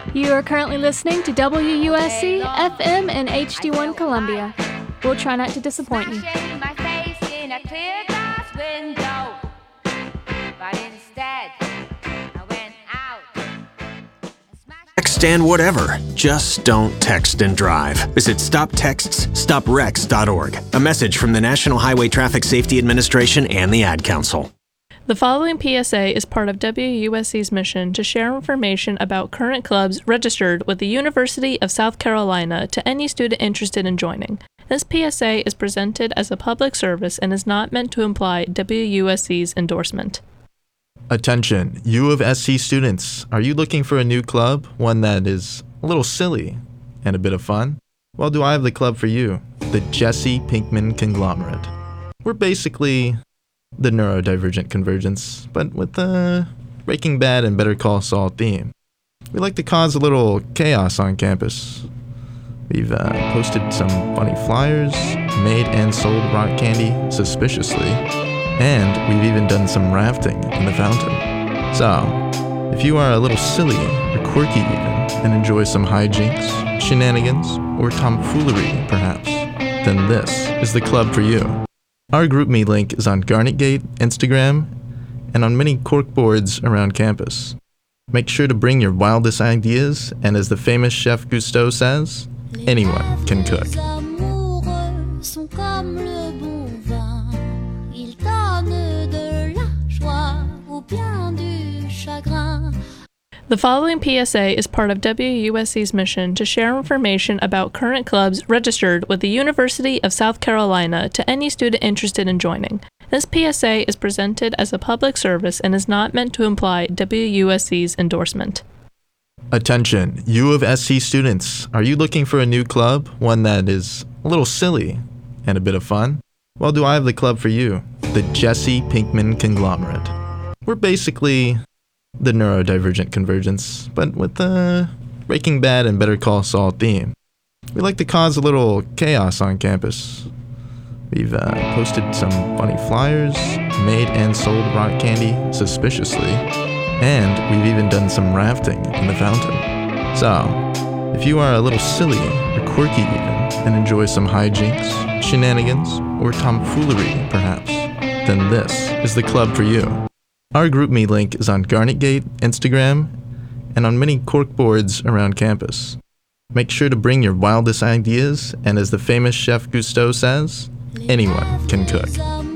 You are currently listening to WUSC FM and HD1 Columbia. We'll try not to disappoint you. Text and whatever. Just don't text and drive. Visit StopTextsStopWrecks.org. A message from the National Highway Traffic Safety Administration and the Ad Council. The following PSA is part of WUSC's mission to share information about current clubs registered with the University of South Carolina to any student interested in joining. This PSA is presented as a public service and is not meant to imply WUSC's endorsement. Attention, U of SC students. Are you looking for a new club? One that is a little silly and a bit of fun? Well, do I have the club for you? The Jesse Pinkman Conglomerate. We're basically the neurodivergent convergence, but with a Breaking Bad and Better Call Saul theme. We like to cause a little chaos on campus. We've posted some funny flyers, made and sold rock candy suspiciously, and we've even done some rafting in the fountain. So, if you are a little silly or quirky even, and enjoy some hijinks, shenanigans, or tomfoolery perhaps, then this is the club for you. Our GroupMe link is on GarnetGate, Instagram, and on many corkboards around campus. Make sure to bring your wildest ideas, and as the famous Chef Gusteau says, anyone can cook. The following PSA is part of WUSC's mission to share information about current clubs registered with the University of South Carolina to any student interested in joining. This PSA is presented as a public service and is not meant to imply WUSC's endorsement. Attention, U of SC students. Are you looking for a new club? One that is a little silly and a bit of fun? Well, do I have the club for you? The Jesse Pinkman Conglomerate. We're basically the neurodivergent convergence, but with a Breaking Bad and Better Call Saul theme. We like to cause a little chaos on campus. We've posted some funny flyers, made and sold rock candy suspiciously, and we've even done some rafting in the fountain. So, if you are a little silly or quirky even, and enjoy some hijinks, shenanigans, or tomfoolery perhaps, then this is the club for you. Our GroupMe link is on GarnetGate, Instagram, and on many corkboards around campus. Make sure to bring your wildest ideas, and as the famous Chef Gusteau says, anyone can cook.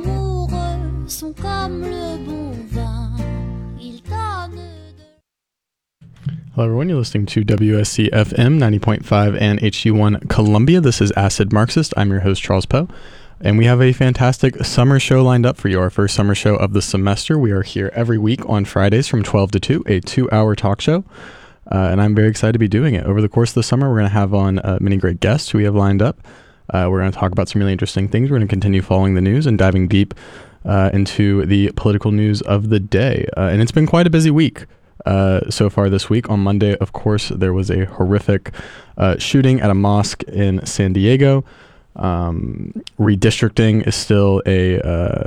Hello everyone, you're listening to WSC FM 90.5 and HD1 Columbia. This is Acid Marxist. I'm your host, Charles Poe. And we have a fantastic summer show lined up for you, our first summer show of the semester. We are here every week on Fridays from 12 to 2, a 2-hour talk show. And I'm very excited to be doing it. Over the course of the summer, we're going to have on many great guests who we have lined up. We're going to talk about some really interesting things. We're going to continue following the news and diving deep into the political news of the day. And it's been quite a busy week so far this week. On Monday, of course, there was a horrific shooting at a mosque in San Diego. Redistricting is still a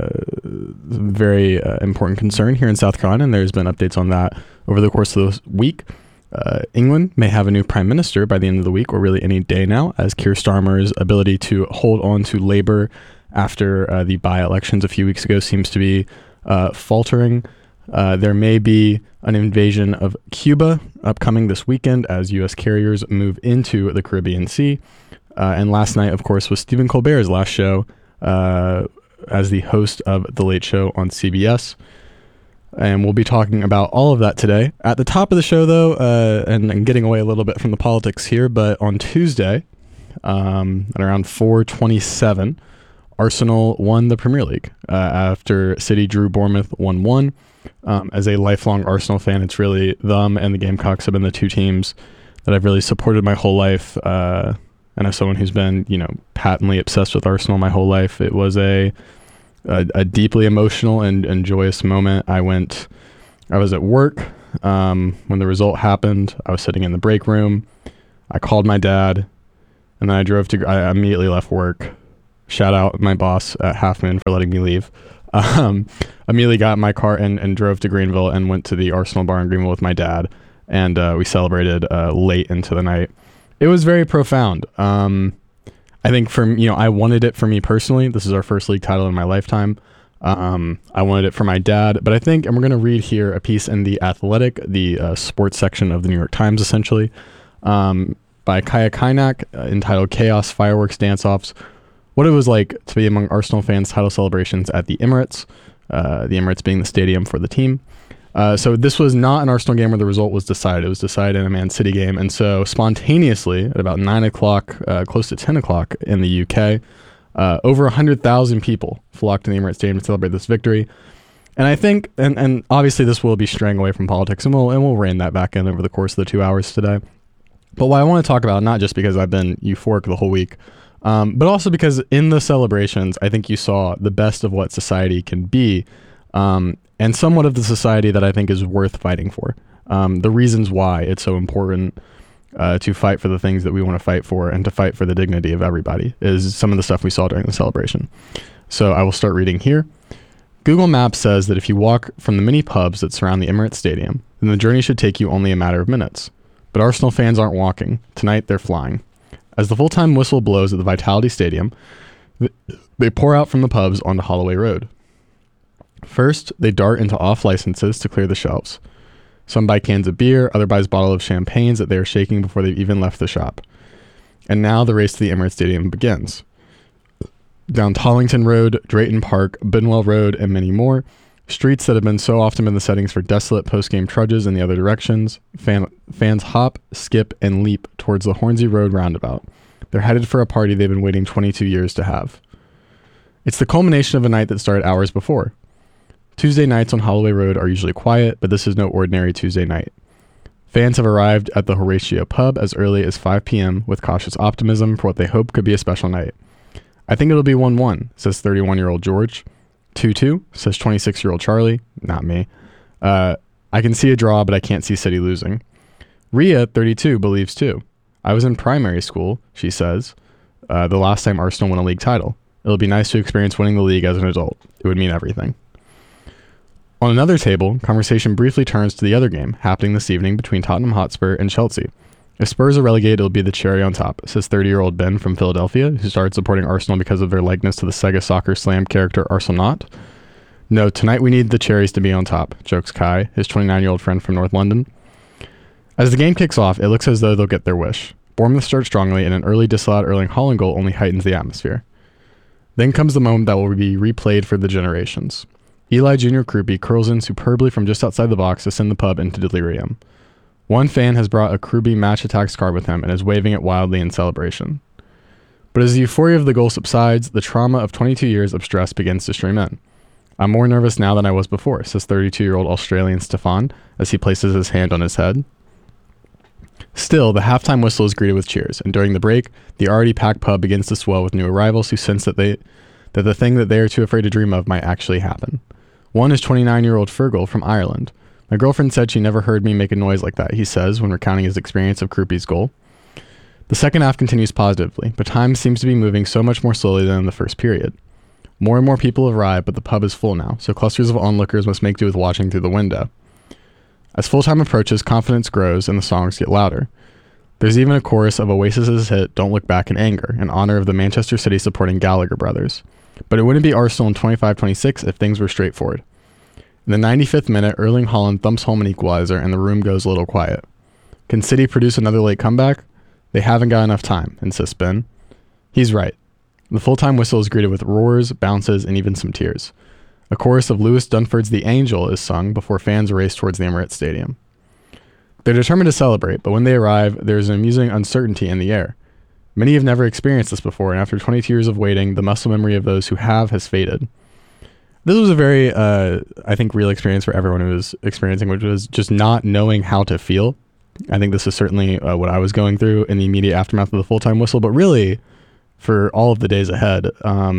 very important concern here in South Carolina, and there's been updates on that over the course of the week. England may have a new prime minister by the end of the week, or really any day now, as Keir Starmer's ability to hold on to Labour after the by-elections a few weeks ago seems to be faltering. There may be an invasion of Cuba upcoming this weekend as U.S. carriers move into the Caribbean Sea. And last night, of course, was Stephen Colbert's last show as the host of The Late Show on CBS. And we'll be talking about all of that today. At the top of the show, though, and getting away a little bit from the politics here, but on Tuesday, at around 4:27, Arsenal won the Premier League after City drew Bournemouth 1-1. As a lifelong Arsenal fan, it's really them and the Gamecocks have been the two teams that I've really supported my whole life. And as someone who's been, patently obsessed with Arsenal my whole life, it was a deeply emotional and joyous moment. I was at work when the result happened. I was sitting in the break room. I called my dad, and then I immediately left work. Shout out my boss at Half Moon for letting me leave. Immediately got in my car and drove to Greenville and went to the Arsenal bar in Greenville with my dad. and we celebrated late into the night. It was very profound. I think I wanted it for me personally. This is our first league title in my lifetime. I wanted it for my dad, but I think, and we're going to read here a piece in The Athletic, the sports section of the New York Times, essentially, by Kaya Kainak, entitled Chaos, Fireworks, Dance-Offs, what it was like to be among Arsenal fans' title celebrations at the Emirates, the Emirates being the stadium for the team. So this was not an Arsenal game where the result was decided. It was decided in a Man City game. And so spontaneously, at about 9 o'clock, close to 10 o'clock in the UK, over 100,000 people flocked to the Emirates Stadium to celebrate this victory. And I think, and obviously this will be straying away from politics, and we'll rein that back in over the course of the 2 hours today. But what I want to talk about, not just because I've been euphoric the whole week, but also because in the celebrations, I think you saw the best of what society can be, and somewhat of the society that I think is worth fighting for. The reasons why it's so important to fight for the things that we want to fight for and to fight for the dignity of everybody is some of the stuff we saw during the celebration. So I will start reading here. Google Maps says that if you walk from the many pubs that surround the Emirates Stadium, then the journey should take you only a matter of minutes. But Arsenal fans aren't walking. Tonight, they're flying. As the full-time whistle blows at the Vitality Stadium, they pour out from the pubs onto Holloway Road. First, they dart into off-licenses to clear the shelves. Some buy cans of beer, other buys bottles of champagnes that they are shaking before they've even left the shop. And now the race to the Emirates Stadium begins. Down Tollington Road, Drayton Park, Binwell Road, and many more, streets that have been so often been the settings for desolate post-game trudges in the other directions, fans hop, skip, and leap towards the Hornsey Road roundabout. They're headed for a party they've been waiting 22 years to have. It's the culmination of a night that started hours before. Tuesday nights on Holloway Road are usually quiet, but this is no ordinary Tuesday night. Fans have arrived at the Horatio pub as early as 5 p.m. with cautious optimism for what they hope could be a special night. I think it'll be 1-1, says 31-year-old George. 2-2, says 26-year-old Charlie. Not me. I can see a draw, but I can't see City losing. Ria, 32, believes too. I was in primary school, she says, the last time Arsenal won a league title. It'll be nice to experience winning the league as an adult. It would mean everything. On another table, conversation briefly turns to the other game, happening this evening between Tottenham Hotspur and Chelsea. If Spurs are relegated, it'll be the cherry on top, says 30-year-old Ben from Philadelphia, who started supporting Arsenal because of their likeness to the Sega Soccer Slam character Arsenal. No, tonight we need the cherries to be on top, jokes Kai, his 29-year-old friend from North London. As the game kicks off, it looks as though they'll get their wish. Bournemouth starts strongly, and an early disallowed Erling Haaland goal only heightens the atmosphere. Then comes the moment that will be replayed for the generations. Eli Jr. Krupi curls in superbly from just outside the box to send the pub into delirium. One fan has brought a Krupi Match Attacks card with him and is waving it wildly in celebration. But as the euphoria of the goal subsides, the trauma of 22 years of stress begins to stream in. I'm more nervous now than I was before, says 32-year-old Australian Stefan as he places his hand on his head. Still, the halftime whistle is greeted with cheers, and during the break, the already packed pub begins to swell with new arrivals who sense that the thing that they are too afraid to dream of might actually happen. One is 29-year-old Fergal from Ireland. My girlfriend said she never heard me make a noise like that, he says when recounting his experience of Krupi's goal. The second half continues positively, but time seems to be moving so much more slowly than in the first period. More and more people arrive, but the pub is full now, so clusters of onlookers must make do with watching through the window. As full time approaches, confidence grows and the songs get louder. There's even a chorus of Oasis's hit Don't Look Back in Anger, in honor of the Manchester City supporting Gallagher brothers. But it wouldn't be Arsenal in 25-26 if things were straightforward. In the 95th minute, Erling Haaland thumps home an equalizer and the room goes a little quiet. Can City produce another late comeback? They haven't got enough time, insists Ben. He's right. The full-time whistle is greeted with roars, bounces, and even some tears. A chorus of Lewis Dunford's The Angel is sung before fans race towards the Emirates Stadium. They're determined to celebrate, but when they arrive, there's an amusing uncertainty in the air. Many have never experienced this before, and after 22 years of waiting, the muscle memory of those who have has faded. This was a very, I think, real experience for everyone who was experiencing, which was just not knowing how to feel. I think this is certainly what I was going through in the immediate aftermath of the full-time whistle, but really, for all of the days ahead,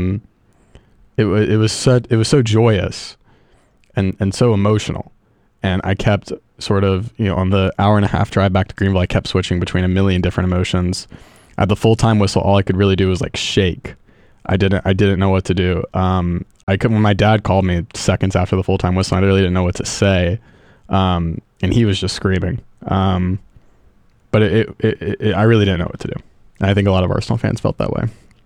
it was so joyous and so emotional. And I kept sort of, on the hour and a half drive back to Greenville, I kept switching between a million different emotions. At the full-time whistle, all I could really do was shake. I didn't know what to do. When my dad called me seconds after the full-time whistle, I really didn't know what to say. And he was just screaming. But I really didn't know what to do. And I think a lot of Arsenal fans felt that way.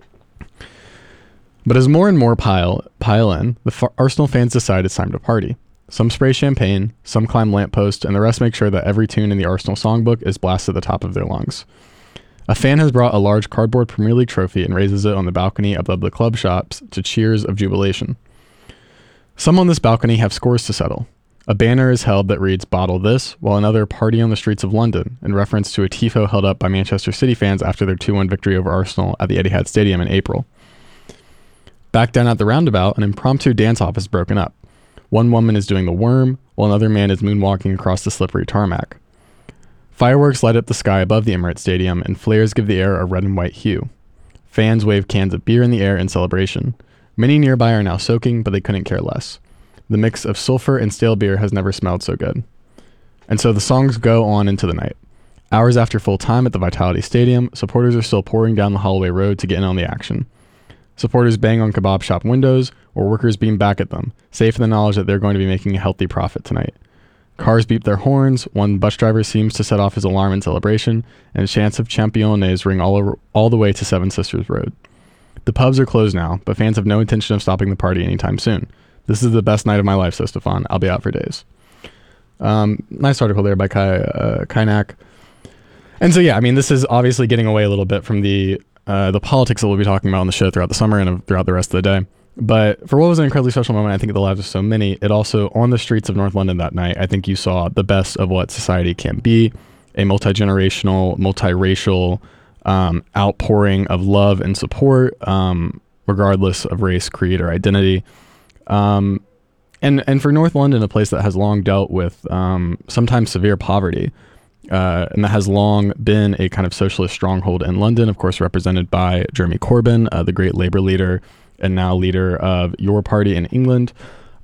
But as more and more pile in, Arsenal fans decide it's time to party. Some spray champagne, some climb lampposts, and the rest make sure that every tune in the Arsenal songbook is blasted at the top of their lungs. A fan has brought a large cardboard Premier League trophy and raises it on the balcony above the club shops to cheers of jubilation. Some on this balcony have scores to settle. A banner is held that reads "Bottle This," while another "Party on the Streets of London," in reference to a tifo held up by Manchester City fans after their 2-1 victory over Arsenal at the Etihad Stadium in April. Back down at the roundabout, an impromptu dance-off is broken up. One woman is doing the worm, while another man is moonwalking across the slippery tarmac. Fireworks light up the sky above the Emirates Stadium, and flares give the air a red and white hue. Fans wave cans of beer in the air in celebration. Many nearby are now soaking, but they couldn't care less. The mix of sulfur and stale beer has never smelled so good. And so the songs go on into the night. Hours after full time at the Vitality Stadium, supporters are still pouring down the Holloway Road to get in on the action. Supporters bang on kebab shop windows, or workers beam back at them, safe in the knowledge that they're going to be making a healthy profit tonight. Cars beep their horns, one bus driver seems to set off his alarm in celebration, and chants of Championes ring all the way to Seven Sisters Road. The pubs are closed now, but fans have no intention of stopping the party anytime soon. This is the best night of my life, says Stefan. I'll be out for days. Nice article there by Kainak. And so, yeah, I mean, this is obviously getting away a little bit from the politics that we'll be talking about on the show throughout the summer and throughout the rest of the day. But for what was an incredibly special moment, I think it allowed us so many. It also, on the streets of North London that night, I think you saw the best of what society can be, a multi-generational, multiracial outpouring of love and support, regardless of race, creed, or identity. And for North London, a place that has long dealt with sometimes severe poverty, and that has long been a kind of socialist stronghold in London, of course, represented by Jeremy Corbyn, the great Labour leader and now leader of your party in England.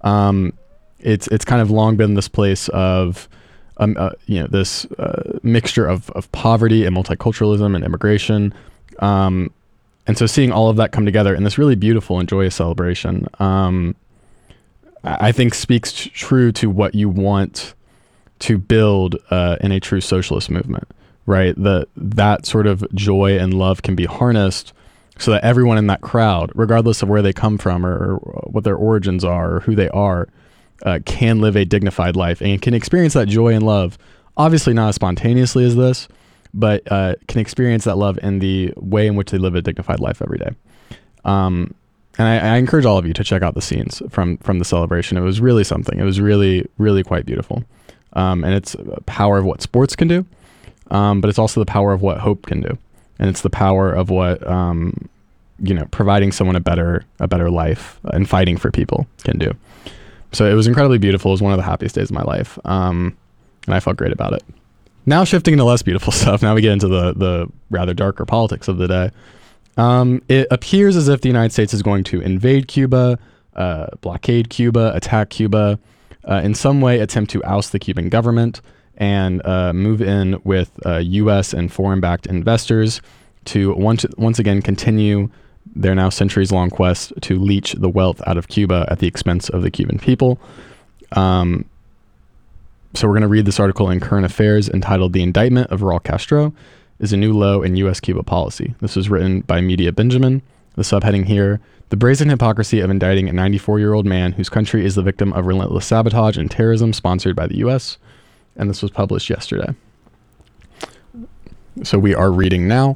It's kind of long been this place of this mixture of poverty and multiculturalism and immigration. And so seeing all of that come together in this really beautiful and joyous celebration, I think speaks true to what you want to build in a true socialist movement, right? That sort of joy and love can be harnessed so that everyone in that crowd, regardless of where they come from or what their origins are or who they are, can live a dignified life and can experience that joy and love, obviously not as spontaneously as this, but can experience that love in the way in which they live a dignified life every day. And I encourage all of you to check out the scenes from the celebration. It was really something. It was really, really quite beautiful. And it's the power of what sports can do, but it's also the power of what hope can do. And it's the power of what, providing someone a better life and fighting for people can do. So it was incredibly beautiful. It was one of the happiest days of my life. And I felt great about it. Now shifting into less beautiful stuff. Now we get into the rather darker politics of the day. It appears as if the United States is going to invade Cuba, blockade Cuba, attack Cuba, in some way attempt to oust the Cuban government and move in with U.S. and foreign-backed investors to once again continue their now centuries-long quest to leech the wealth out of Cuba at the expense of the Cuban people. So we're going to read this article in Current Affairs entitled "The Indictment of Raul Castro is a New Low in U.S.-Cuba Policy." This was written by Media Benjamin. The subheading here: "The brazen hypocrisy of indicting a 94-year-old man whose country is the victim of relentless sabotage and terrorism sponsored by the U.S." And this was published yesterday. So we are reading now.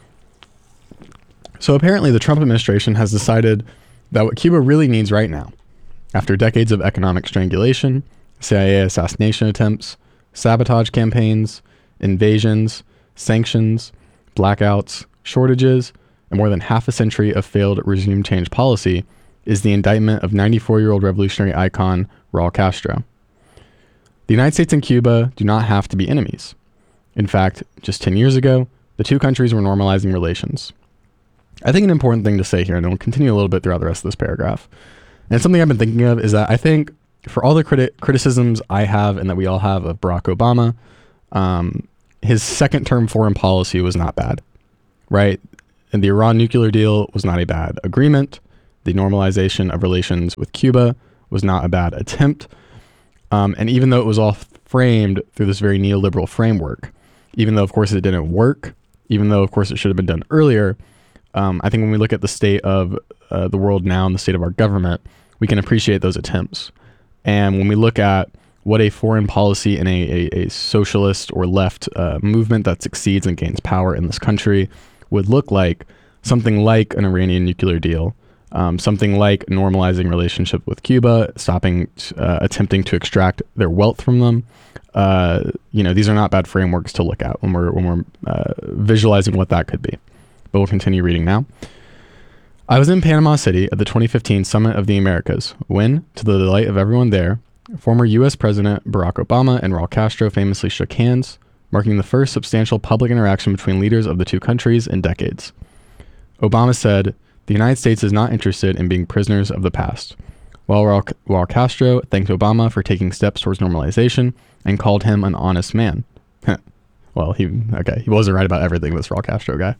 So apparently the Trump administration has decided that what Cuba really needs right now, after decades of economic strangulation, CIA assassination attempts, sabotage campaigns, invasions, sanctions, blackouts, shortages, and more than half a century of failed regime change policy, is the indictment of 94-year-old revolutionary icon Raul Castro. The United States and Cuba do not have to be enemies. In fact, just 10 years ago, the two countries were normalizing relations. I think an important thing to say here, and we'll continue a little bit throughout the rest of this paragraph, and something I've been thinking of is that I think for all the criticisms I have and that we all have of Barack Obama, his second-term foreign policy was not bad, right? And the Iran nuclear deal was not a bad agreement. The normalization of relations with Cuba was not a bad attempt. And even though it was all framed through this very neoliberal framework. Even though, of course, it didn't work, even though, of course, it should have been done earlier, I think when we look at the state of the world now and the state of our government, we can appreciate those attempts. And when we look at what a foreign policy and a socialist or left movement that succeeds and gains power in this country would look like, something like an Iranian nuclear deal, something like normalizing relationship with Cuba, attempting to extract their wealth from them. These are not bad frameworks to look at when we're visualizing what that could be. But we'll continue reading now. I was in Panama City at the 2015 Summit of the Americas when, to the delight of everyone there, former U.S. President Barack Obama and Raul Castro famously shook hands, marking the first substantial public interaction between leaders of the two countries in decades. Obama said, "The United States is not interested in being prisoners of the past," while Raul Castro thanked Obama for taking steps towards normalization and called him an honest man. Well, he wasn't right about everything, this Raul Castro guy.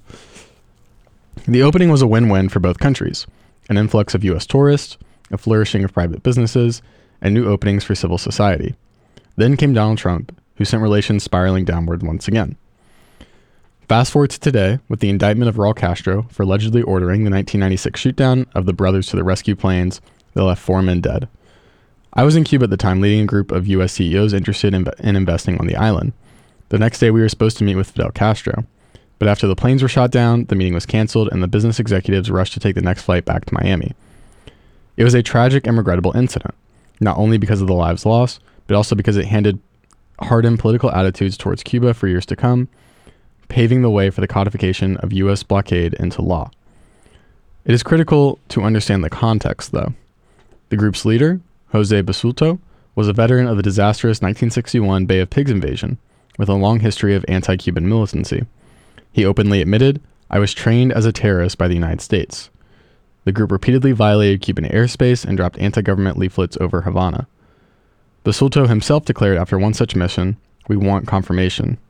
The opening was a win-win for both countries, an influx of U.S. tourists, a flourishing of private businesses, and new openings for civil society. Then came Donald Trump, who sent relations spiraling downward once again. Fast forward to today with the indictment of Raul Castro for allegedly ordering the 1996 shootdown of the Brothers to the Rescue planes that left 4 men dead. I was in Cuba at the time leading a group of U.S. CEOs interested in investing on the island. The next day we were supposed to meet with Fidel Castro. But after the planes were shot down, the meeting was canceled and the business executives rushed to take the next flight back to Miami. It was a tragic and regrettable incident, not only because of the lives lost, but also because it handed hardened political attitudes towards Cuba for years to come, paving the way for the codification of U.S. blockade into law. It is critical to understand the context, though. The group's leader, Jose Basulto, was a veteran of the disastrous 1961 Bay of Pigs invasion, with a long history of anti-Cuban militancy. He openly admitted, "I was trained as a terrorist by the United States." The group repeatedly violated Cuban airspace and dropped anti-government leaflets over Havana. Basulto himself declared after one such mission, "We want confrontation."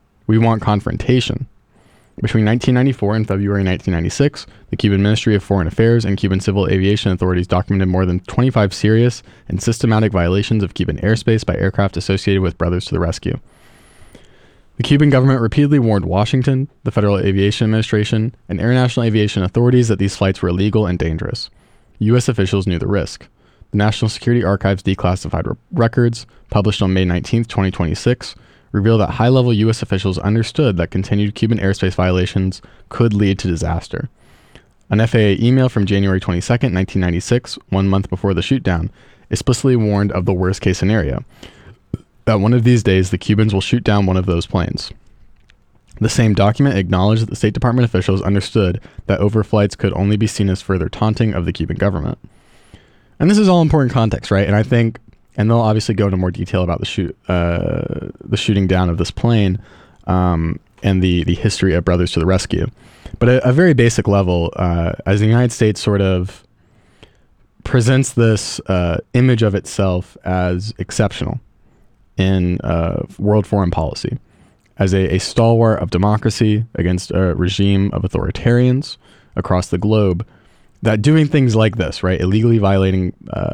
Between 1994 and February 1996, the Cuban Ministry of Foreign Affairs and Cuban civil aviation authorities documented more than 25 serious and systematic violations of Cuban airspace by aircraft associated with Brothers to the Rescue. The Cuban government repeatedly warned Washington, the Federal Aviation Administration, and international aviation authorities that these flights were illegal and dangerous. U.S. officials knew the risk. The National Security Archive's declassified records, published on May 19, 2026, reveal that high-level U.S. officials understood that continued Cuban airspace violations could lead to disaster. An FAA email from January 22, 1996, 1 month before the shootdown, explicitly warned of the worst-case scenario, that one of these days the Cubans will shoot down one of those planes. The same document acknowledged that the State Department officials understood that overflights could only be seen as further taunting of the Cuban government. And this is all important context, right? And I think, and they'll obviously go into more detail about the shooting down of this plane and the history of Brothers to the Rescue. But at a very basic level, as the United States sort of presents this image of itself as exceptional in world foreign policy, as a stalwart of democracy against a regime of authoritarians across the globe, that doing things like this, right, illegally violating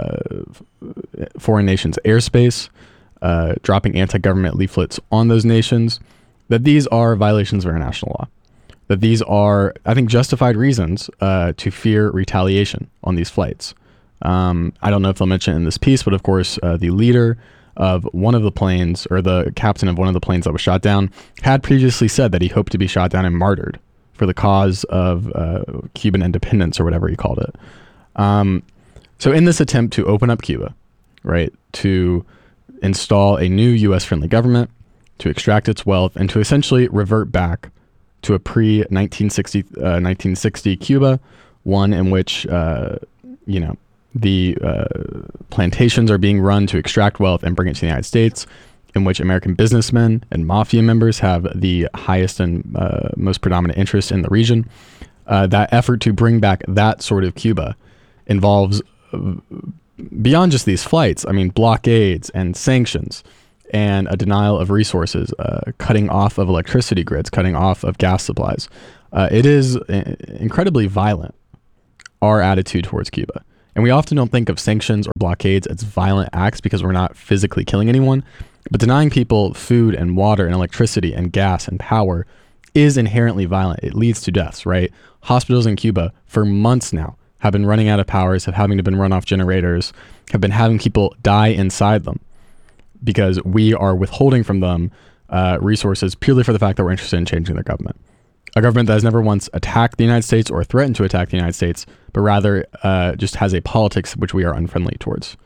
foreign nations' airspace, dropping anti-government leaflets on those nations, that these are violations of international law, that these are, I think, justified reasons to fear retaliation on these flights. I don't know if they'll mention it in this piece, but of course, the leader of one of the planes, or the captain of one of the planes that was shot down, had previously said that he hoped to be shot down and martyred for the cause of Cuban independence, or whatever he called it. So in this attempt to open up Cuba, right, to install a new U.S.-friendly government, to extract its wealth, and to essentially revert back to a pre-1960 Cuba, one in which, the plantations are being run to extract wealth and bring it to the United States, in which American businessmen and mafia members have the highest and most predominant interest in the region. That effort to bring back that sort of Cuba involves, beyond just these flights, I mean, blockades and sanctions and a denial of resources, cutting off of electricity grids, cutting off of gas supplies. It is incredibly violent, our attitude towards Cuba. And we often don't think of sanctions or blockades as violent acts because we're not physically killing anyone. But denying people food and water and electricity and gas and power is inherently violent. It leads to deaths, right? Hospitals in Cuba for months now have been running out of powers, have having to been run off generators, have been having people die inside them because we are withholding from them resources purely for the fact that we're interested in changing their government. A government that has never once attacked the United States or threatened to attack the United States, but rather just has a politics which we are unfriendly towards.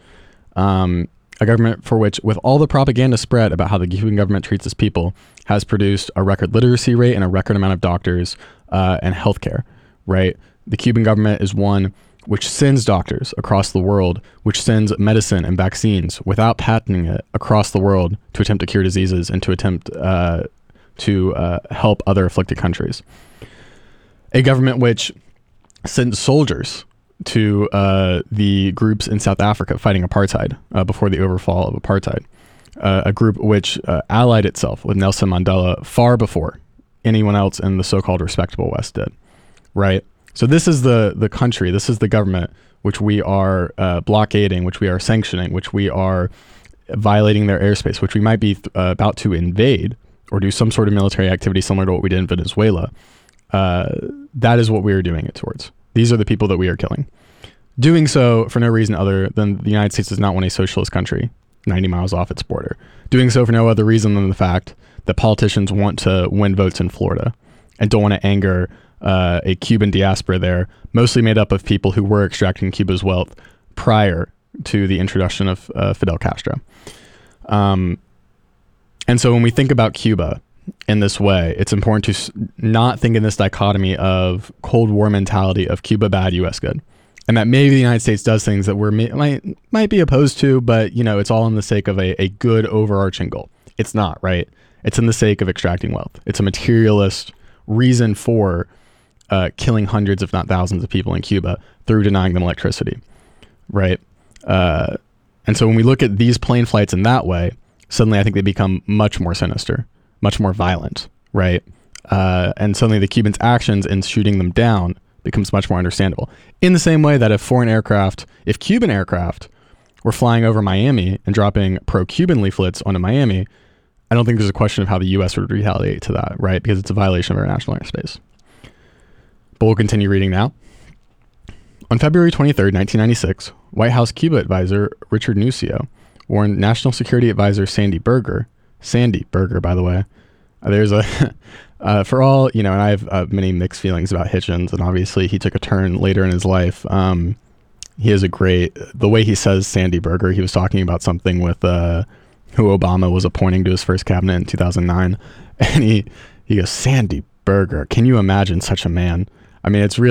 A government for which, with all the propaganda spread about how the Cuban government treats its people, has produced a record literacy rate and a record amount of doctors and healthcare, right? The Cuban government is one which sends doctors across the world, which sends medicine and vaccines without patenting it across the world to attempt to cure diseases and to attempt to help other afflicted countries. A government which sends soldiers to the groups in South Africa fighting apartheid before the overfall of apartheid. A group which allied itself with Nelson Mandela far before anyone else in the so-called respectable West did, right? So this is the country, this is the government which we are blockading, which we are sanctioning, which we are violating their airspace, which we might be about to invade or do some sort of military activity similar to what we did in Venezuela. That is what we are doing it towards. These are the people that we are killing. Doing so for no reason other than the United States does not want a socialist country 90 miles off its border. Doing so for no other reason than the fact that politicians want to win votes in Florida and don't want to anger a Cuban diaspora there, mostly made up of people who were extracting Cuba's wealth prior to the introduction of Fidel Castro. And so when we think about Cuba in this way, it's important to not think in this dichotomy of Cold War mentality of Cuba bad, US good. And that maybe the United States does things that we're might be opposed to, but it's all in the sake of a good overarching goal. It's not, right? It's in the sake of extracting wealth. It's a materialist reason for killing hundreds, if not thousands of people in Cuba through denying them electricity, right? And so when we look at these plane flights in that way, suddenly I think they become much more sinister, much more violent, right? And suddenly the Cubans' actions in shooting them down becomes much more understandable. In the same way that if Cuban aircraft were flying over Miami and dropping pro-Cuban leaflets onto Miami, I don't think there's a question of how the U.S. would retaliate to that, right? Because it's a violation of our national airspace. But we'll continue reading now. On February 23rd, 1996, White House Cuba advisor Richard Nucio warned National Security Advisor Sandy Berger, by the way, there's a, for all, and I have many mixed feelings about Hitchens, and obviously he took a turn later in his life. He has the way he says Sandy Berger, he was talking about something with who Obama was appointing to his first cabinet in 2009, and he goes, Sandy Berger, can you imagine such a man? I mean, it's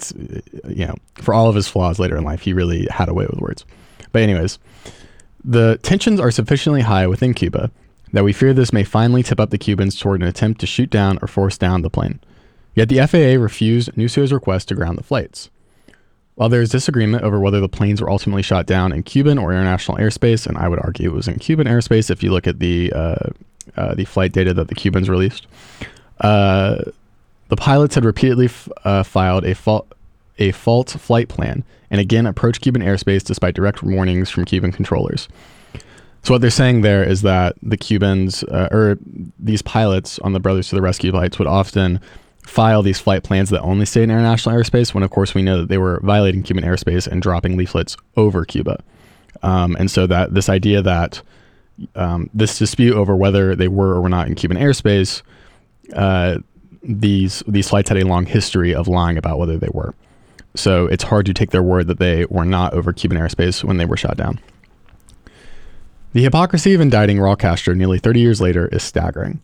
for all of his flaws later in life, he really had a way with words. But anyways, the tensions are sufficiently high within Cuba that we fear this may finally tip up the Cubans toward an attempt to shoot down or force down the plane. Yet the FAA refused Nucio's request to ground the flights. While there is disagreement over whether the planes were ultimately shot down in Cuban or international airspace, and I would argue it was in Cuban airspace if you look at the flight data that the Cubans released, the pilots had repeatedly filed a fault flight plan and again approached Cuban airspace despite direct warnings from Cuban controllers. So what they're saying there is that the Cubans, or these pilots on the Brothers to the Rescue flights, would often file these flight plans that only stay in international airspace, when of course we know that they were violating Cuban airspace and dropping leaflets over Cuba. And so that this idea that this dispute over whether they were or were not in Cuban airspace, these flights had a long history of lying about whether they were. So it's hard to take their word that they were not over Cuban airspace when they were shot down. The hypocrisy of indicting Raul Castro nearly 30 years later is staggering.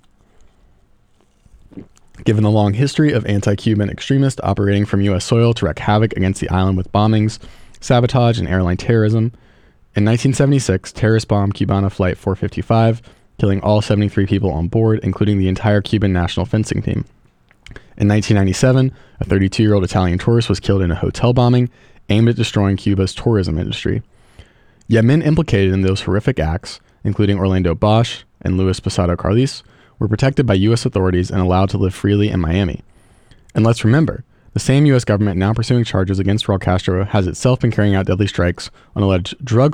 Given the long history of anti-Cuban extremists operating from U.S. soil to wreak havoc against the island with bombings, sabotage, and airline terrorism, in 1976, terrorists bombed Cubana Flight 455, killing all 73 people on board, including the entire Cuban national fencing team. In 1997, a 32-year-old Italian tourist was killed in a hotel bombing aimed at destroying Cuba's tourism industry. Yet men implicated in those horrific acts, including Orlando Bosch and Luis Posada Carlis, were protected by U.S. authorities and allowed to live freely in Miami. And let's remember, the same U.S. government now pursuing charges against Raul Castro has itself been carrying out deadly strikes on alleged drug